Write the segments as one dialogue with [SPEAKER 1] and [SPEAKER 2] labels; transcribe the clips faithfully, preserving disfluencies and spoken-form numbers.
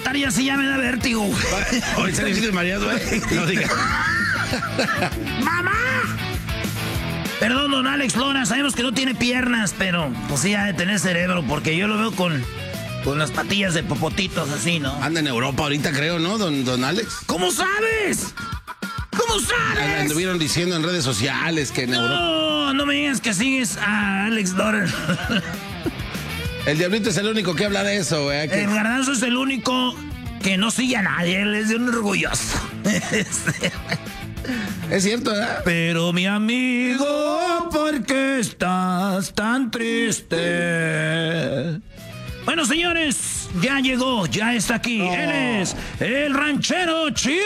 [SPEAKER 1] cantar y así ya me da vértigo.
[SPEAKER 2] Hoy se le mareado, güey. No digas.
[SPEAKER 1] ¡Mamá! Perdón, don Alex Lora, sabemos que no tiene piernas, pero pues sí ha de tener cerebro, porque yo lo veo con, con las patillas de popotitos así, ¿no?
[SPEAKER 2] Anda en Europa ahorita, creo, ¿no, don, don Alex?
[SPEAKER 1] ¿Cómo sabes? ¿Cómo sabes?
[SPEAKER 2] Anduvieron diciendo en redes sociales que en
[SPEAKER 1] no,
[SPEAKER 2] Europa...
[SPEAKER 1] No, no me digas que sigues a Alex Lora.
[SPEAKER 2] El Diablito es el único que habla de eso, güey. Que...
[SPEAKER 1] El Garbanzo es el único que no sigue a nadie, él es de un orgulloso.
[SPEAKER 2] Es cierto, ¿verdad?
[SPEAKER 1] Pero mi amigo, ¿por qué estás tan triste? Bueno, señores, ya llegó, ya está aquí. Oh. Él es el ranchero chido.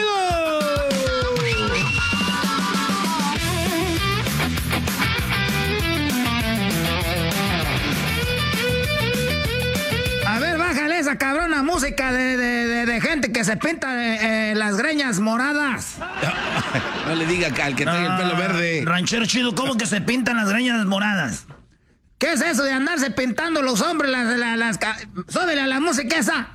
[SPEAKER 1] A ver, bájale esa cabrona música de, de, de, de gente que se pinta eh, eh, las greñas moradas.
[SPEAKER 2] No le diga al que trae ah, el pelo verde.
[SPEAKER 1] Ranchero chido, ¿cómo que se pintan las greñas moradas? ¿Qué es eso de andarse pintando los hombres las... las, las, las súbele a la música esa.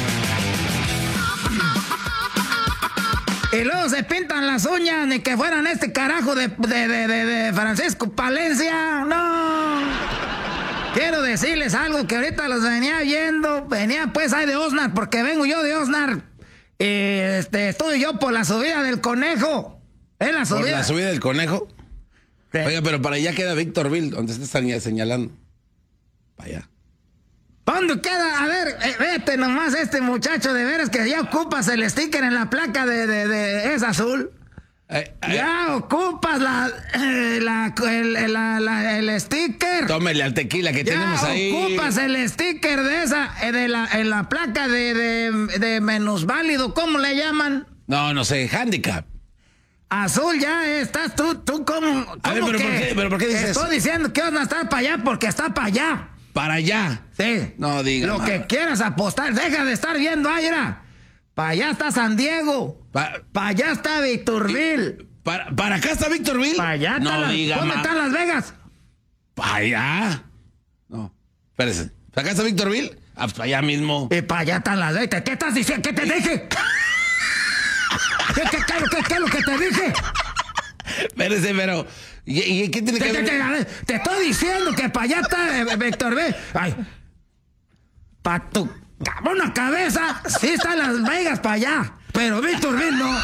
[SPEAKER 1] Y luego se pintan las uñas ni que fueran este carajo de, de, de, de, de Francisco Palencia. No. Quiero decirles algo que ahorita los venía viendo. Venía pues ahí de Oxnard, porque vengo yo de Oxnard. Y este, estoy yo por la subida del Conejo. ¿Es la subida?
[SPEAKER 2] ¿Por la subida del Conejo? Sí. Oiga, pero para allá queda Victorville, donde se está señalando. Para allá.
[SPEAKER 1] ¿Dónde queda? A ver, eh, vete nomás este muchacho, de veras que ya ocupas el sticker en la placa de, de, de es azul. Eh, eh, ya ocupas la, eh, la, el, la, la, el sticker.
[SPEAKER 2] Tómele al tequila que
[SPEAKER 1] ya
[SPEAKER 2] tenemos ahí.
[SPEAKER 1] Ocupas el sticker de esa, eh, de la, en la placa de, de, de minusválido, ¿cómo le llaman?
[SPEAKER 2] No, no sé, handicap.
[SPEAKER 1] Azul, ya estás tú, tú cómo.
[SPEAKER 2] A ver, pero,
[SPEAKER 1] que,
[SPEAKER 2] ¿por qué, pero ¿por qué dices
[SPEAKER 1] Estoy
[SPEAKER 2] eso?
[SPEAKER 1] diciendo que van a estar para allá porque está para allá.
[SPEAKER 2] ¿Para allá?
[SPEAKER 1] Sí.
[SPEAKER 2] No digas.
[SPEAKER 1] Lo
[SPEAKER 2] man.
[SPEAKER 1] que quieras apostar, deja de estar viendo ahí, era. Para allá está San Diego. Para
[SPEAKER 2] pa
[SPEAKER 1] allá está Victorville.
[SPEAKER 2] ¿Para, ¿Para acá está Victorville?
[SPEAKER 1] Para allá
[SPEAKER 2] no
[SPEAKER 1] está.
[SPEAKER 2] Diga,
[SPEAKER 1] ¿Dónde están Las Vegas?
[SPEAKER 2] ¿Para allá? No. Espérese. ¿Para acá está Victorville? Ah, pues para allá mismo.
[SPEAKER 1] Y para allá están Las Vegas. ¿Qué estás diciendo? ¿Qué te dije? ¿Qué, qué, qué, qué, qué es lo que te dije?
[SPEAKER 2] Espérese, pero... ¿Y, y qué tiene
[SPEAKER 1] te,
[SPEAKER 2] que
[SPEAKER 1] te,
[SPEAKER 2] ver?
[SPEAKER 1] Te, te estoy diciendo que para allá está eh, Victorville. Ay. Para tu cabrona cabeza, sí están Las Vegas para allá. Pero Victorville no.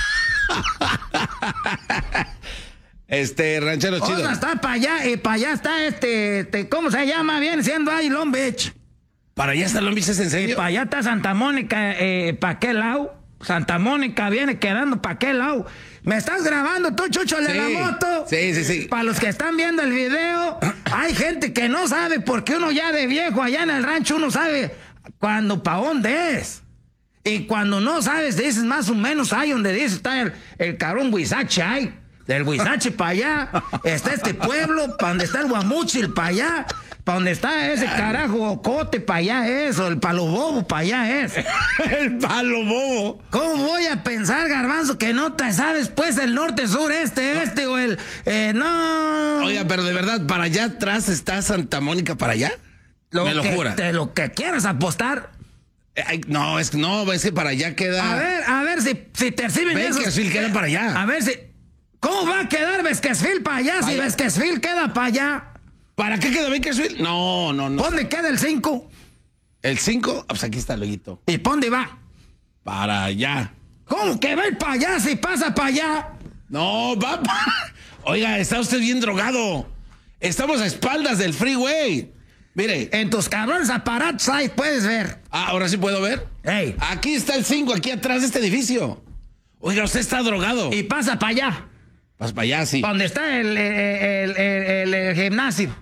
[SPEAKER 2] Este, ranchero chido.
[SPEAKER 1] Otra está para allá y para allá está este, este, ¿cómo se llama? Viene siendo ahí Long Beach.
[SPEAKER 2] ¿Para allá está Long Beach, es en serio?
[SPEAKER 1] Y para allá está Santa Mónica, eh, ¿para qué lado? Santa Mónica viene quedando para qué lado. ¿Me estás grabando tú, Chucho, el sí, de la moto?
[SPEAKER 2] Sí, sí, sí.
[SPEAKER 1] Para los que están viendo el video, hay gente que no sabe porque uno ya de viejo allá en el rancho, uno sabe cuándo, para dónde es. Y cuando no sabes, dices más o menos ahí donde dice está el, el cabrón Huizache ahí. Del Huizache para allá está este pueblo, para donde está el Guamúchil para allá, para donde está ese carajo Ocote para allá eso, el Palo Bobo para allá es.
[SPEAKER 2] El Palo Bobo.
[SPEAKER 1] ¿Cómo voy a pensar, Garbanzo, que no te sabes pues el norte, sur, este, este o el... Eh, no...
[SPEAKER 2] Oiga, pero de verdad, ¿para allá atrás está Santa Mónica para allá?
[SPEAKER 1] Lo
[SPEAKER 2] Me lo
[SPEAKER 1] que,
[SPEAKER 2] jura.
[SPEAKER 1] Te, lo que quieras apostar...
[SPEAKER 2] Ay, no, es que no, es que para allá queda...
[SPEAKER 1] A ver, a ver si, si te reciben esos...
[SPEAKER 2] Bakersfield queda para allá.
[SPEAKER 1] A ver si... ¿Cómo va a quedar Bakersfield para allá si Bakersfield queda para allá?
[SPEAKER 2] ¿Para qué queda Bakersfield? No, no, no.
[SPEAKER 1] ¿Dónde queda el cinco?
[SPEAKER 2] ¿El cinco? Pues aquí está el loguito.
[SPEAKER 1] ¿Y para dónde va?
[SPEAKER 2] Para allá.
[SPEAKER 1] ¿Cómo que va a ir para allá si pasa para allá?
[SPEAKER 2] No, va para... Oiga, está usted bien drogado. Estamos a espaldas del freeway. Mire.
[SPEAKER 1] En tus cabrones aparatos ahí puedes ver.
[SPEAKER 2] Ah, ahora sí puedo ver.
[SPEAKER 1] Hey.
[SPEAKER 2] Aquí está el cinco, aquí atrás de este edificio. Oiga, usted está drogado.
[SPEAKER 1] Y pasa para allá.
[SPEAKER 2] Pasa para allá, sí.
[SPEAKER 1] ¿Dónde está el, el, el, el, el gimnasio?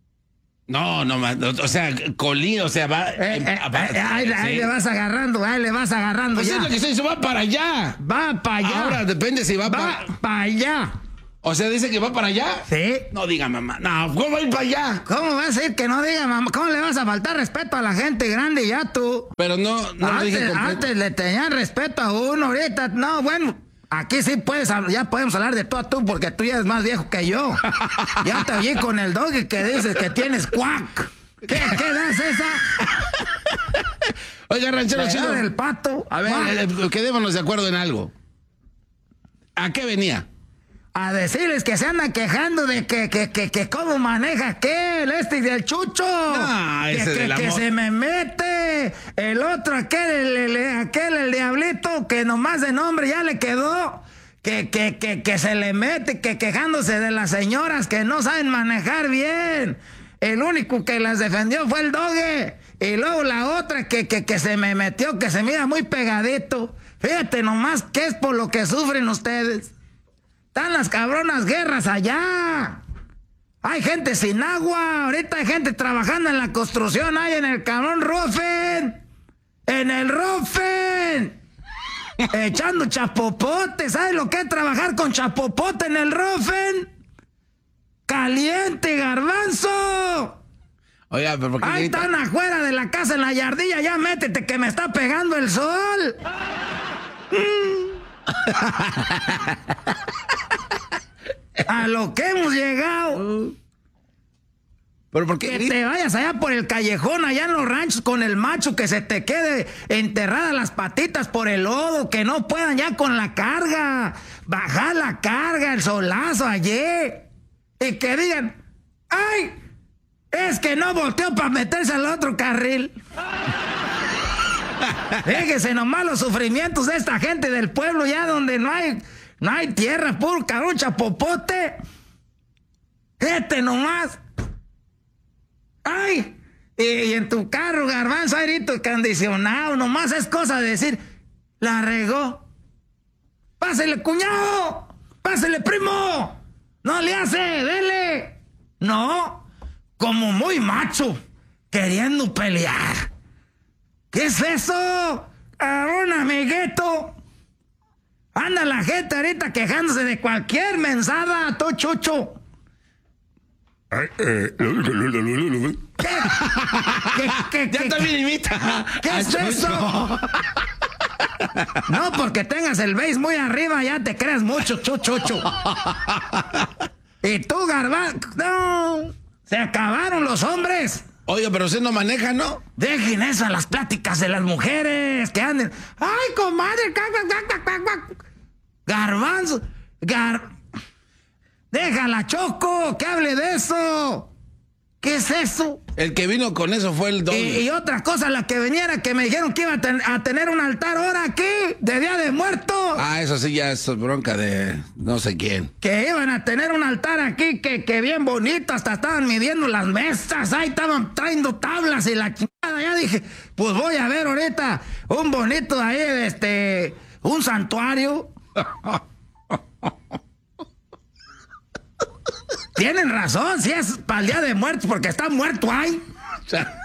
[SPEAKER 2] No, no, o sea, colina, o sea, va...
[SPEAKER 1] Eh, eh, eh, ahí, ahí sí. le vas agarrando, ahí le vas agarrando
[SPEAKER 2] pues
[SPEAKER 1] ya.
[SPEAKER 2] es lo que estoy diciendo, va para allá.
[SPEAKER 1] Va para allá.
[SPEAKER 2] Ahora, depende si va,
[SPEAKER 1] va
[SPEAKER 2] para...
[SPEAKER 1] Va para allá.
[SPEAKER 2] O sea, dice que va para allá.
[SPEAKER 1] Sí.
[SPEAKER 2] No diga mamá. No, ¿cómo va a ir para allá?
[SPEAKER 1] ¿Cómo va a ser que no diga mamá? ¿Cómo le vas a faltar respeto a la gente grande ya tú?
[SPEAKER 2] Pero no, no
[SPEAKER 1] antes,
[SPEAKER 2] lo dije completo.
[SPEAKER 1] Antes le tenían respeto a uno, ahorita, no, bueno, aquí sí puedes, ya podemos hablar de tú a tú porque tú ya eres más viejo que yo. Ya te oí con el doggy que dices que tienes cuac. ¿Qué, qué das esa?
[SPEAKER 2] Oiga, ranchero
[SPEAKER 1] Chino.
[SPEAKER 2] chino.
[SPEAKER 1] del pato.
[SPEAKER 2] A ver, eh, quedémonos de acuerdo en algo. ¿A qué venía?
[SPEAKER 1] A decirles que se andan quejando de que, que, que, que cómo maneja aquel, este del Chucho.
[SPEAKER 2] Ah, ese
[SPEAKER 1] que,
[SPEAKER 2] del
[SPEAKER 1] que, que
[SPEAKER 2] amor.
[SPEAKER 1] se me mete. El otro, aquel, el, el- aquel, el diablito, que nomás de nombre ya le quedó. Que, que, que, que se le mete, que quejándose de las señoras que no saben manejar bien. El único que las defendió fue el Doge. Y luego la otra que, que, que se me metió, que se mira muy pegadito. Fíjate nomás qué es por lo que sufren ustedes. Están las cabronas guerras allá. Hay gente sin agua. Ahorita hay gente trabajando en la construcción. Hay en el cabrón Rufen. En el Rufen. Echando chapopote. ¿Sabes lo que es trabajar con chapopote en el Rufen? Caliente, garbanzo.
[SPEAKER 2] Oiga, pero ¿por qué
[SPEAKER 1] Ahí
[SPEAKER 2] grita?
[SPEAKER 1] están afuera de la casa en la yardilla. Ya métete que me está pegando el sol. A lo que hemos llegado.
[SPEAKER 2] ¿Pero por qué
[SPEAKER 1] Que
[SPEAKER 2] grita?
[SPEAKER 1] te vayas allá por el callejón, allá en los ranchos con el macho, que se te quede enterradas las patitas por el lodo, que no puedan ya con la carga. Bajar la carga, el solazo ayer. Y que digan, ¡ay! Es que no volteó para meterse al otro carril. Fíjese nomás los sufrimientos de esta gente del pueblo, ya donde no hay, no hay tierra, puro cabrón chapopote. Este nomás. ¡Ay! Y, y en tu carro, garbanzo, airito acondicionado, nomás es cosa de decir, la regó. ¡Pásele, cuñado! ¡Pásele, primo! ¡No le hace! ¡Dele! No, como muy macho, queriendo pelear. ¿Qué es eso? Cabrón, amiguito. Anda la gente ahorita quejándose de cualquier mensada, to chucho.
[SPEAKER 2] Ay, eh, lo- lo- lo- lo- lo- lo- lo-
[SPEAKER 1] ¿Qué? ¿Qué, qué,
[SPEAKER 2] Ya
[SPEAKER 1] qué,
[SPEAKER 2] también imita.
[SPEAKER 1] ¿Qué
[SPEAKER 2] a
[SPEAKER 1] es
[SPEAKER 2] Chucho.
[SPEAKER 1] eso? No, porque tengas el base muy arriba, ya te crees mucho, chuchucho. Y tú, garbanzo, no. Se acabaron los hombres.
[SPEAKER 2] Oiga, pero usted no maneja, ¿no?
[SPEAKER 1] Dejen eso a las pláticas de las mujeres que anden. ¡Ay, comadre! Ca, ca, ca, ca, ca. Garbanzo. Gar... Déjala, Choco, que hable de eso. ¿Qué es eso?
[SPEAKER 2] El que vino con eso fue el
[SPEAKER 1] Y,
[SPEAKER 2] doble.
[SPEAKER 1] y otra cosa, la que viniera, que me dijeron que iba a, ten- a tener un altar ahora aquí, de Día de Muertos.
[SPEAKER 2] Ah, eso sí ya es bronca de no sé quién.
[SPEAKER 1] Que iban a tener un altar aquí, que, que bien bonito, hasta estaban midiendo las mesas, ahí estaban trayendo tablas y la chingada. Ya dije, pues voy a ver ahorita un bonito ahí, este, un santuario. Tienen razón, si es para el Día de Muertos, porque está muerto ahí.
[SPEAKER 2] O sea,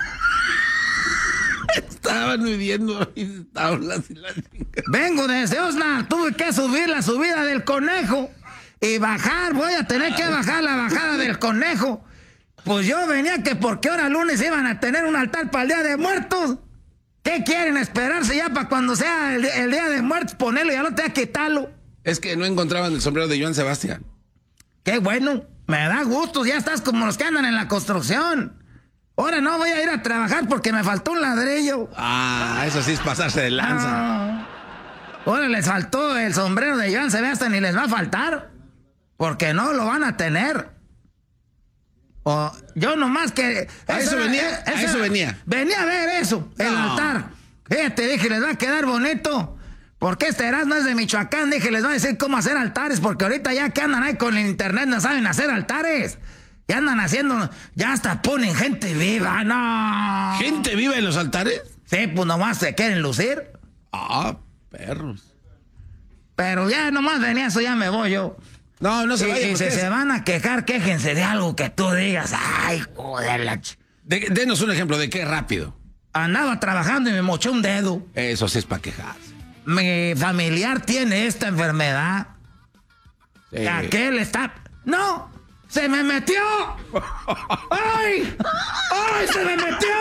[SPEAKER 2] estaban midiendo mis tablas y la chingada.
[SPEAKER 1] Vengo desde Osnar, tuve que subir la subida del conejo y bajar, voy a tener que bajar la bajada del conejo. Pues yo venía que porque ahora lunes iban a tener un altar para el Día de Muertos. ¿Qué quieren esperarse ya para cuando sea el, el Día de Muertos? Ponerlo y ya no te que quitarlo.
[SPEAKER 2] Es que no encontraban el sombrero de Joan Sebastián.
[SPEAKER 1] Qué bueno, me da gusto, ya estás como los que andan en la construcción. Ahora no voy a ir a trabajar porque me faltó un ladrillo.
[SPEAKER 2] Ah, eso sí es pasarse de lanza.
[SPEAKER 1] Ah. Ahora les faltó el sombrero de Joan Sebastián y les va a faltar. Porque no lo van a tener. O yo nomás que...
[SPEAKER 2] ¿A eso venía? ¿A eso venía?
[SPEAKER 1] Venía a ver eso, el
[SPEAKER 2] No.
[SPEAKER 1] altar. Fíjate, dije, les va a quedar bonito. Porque este Erasmo es de Michoacán, dije, les va a decir cómo hacer altares. Porque ahorita ya que andan ahí con el internet no saben hacer altares. Ya andan haciendo, ya hasta ponen gente viva, no.
[SPEAKER 2] ¿Gente viva en los altares?
[SPEAKER 1] Sí, pues nomás se quieren lucir.
[SPEAKER 2] Ah, perros.
[SPEAKER 1] Pero ya nomás venía eso, ya me voy yo.
[SPEAKER 2] No, no se
[SPEAKER 1] Y,
[SPEAKER 2] vaya.
[SPEAKER 1] y si
[SPEAKER 2] porque
[SPEAKER 1] se
[SPEAKER 2] es-
[SPEAKER 1] van a quejar, quéjense de algo que tú digas. Ay, joder, la ch...
[SPEAKER 2] De- denos un ejemplo de qué rápido.
[SPEAKER 1] Andaba trabajando y me moché un dedo.
[SPEAKER 2] Eso sí es para quejarse.
[SPEAKER 1] Mi familiar tiene esta enfermedad.
[SPEAKER 2] Sí.
[SPEAKER 1] Aquel está... ¡No! ¡Se me metió! ¡Ay! ¡Ay, se me metió!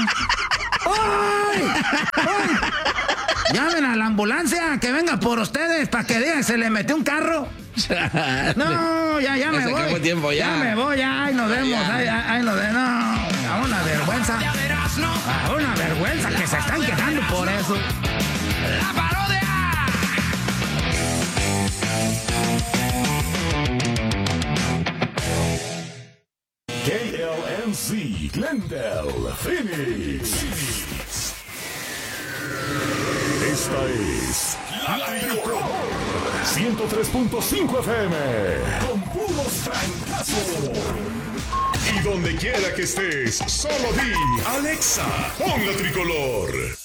[SPEAKER 1] ¡Ay! ¡Ay! Llamen a la ambulancia que venga por ustedes para que digan se le metió un carro. No, ya, ya
[SPEAKER 2] Ya
[SPEAKER 1] me
[SPEAKER 2] se
[SPEAKER 1] voy.
[SPEAKER 2] acabó el tiempo, ya.
[SPEAKER 1] me voy, ya, ahí nos vemos.
[SPEAKER 2] Ya.
[SPEAKER 1] Ahí, ahí nos vemos. No, a una vergüenza. A una vergüenza que se están quejando Por eso, la parodia.
[SPEAKER 3] K L M C, Glendale, Phoenix. Esta es La Tricolor ciento tres punto cinco F M, con puros francazos. Y donde quiera que estés, solo di Alexa, pon La Tricolor.